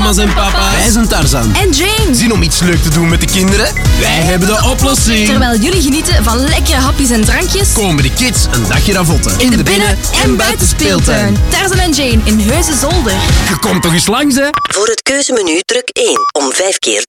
mama's en papa's. Wij zijn Tarzan En Jane. Zin om iets leuk te doen met de kinderen? Wij hebben de oplossing. Terwijl jullie genieten van lekkere hapjes en drankjes, Komen de kids een dagje ravotten. in de binnen- en buitenspeeltuin. Tarzan en Jane in Heuse Zolder. Je komt toch eens langs, hè? Voor het keuzemenu druk 1 om 5 keer